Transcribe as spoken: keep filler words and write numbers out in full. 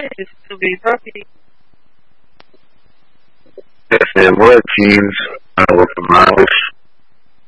is to be perfect. Yes, and what teams I will provide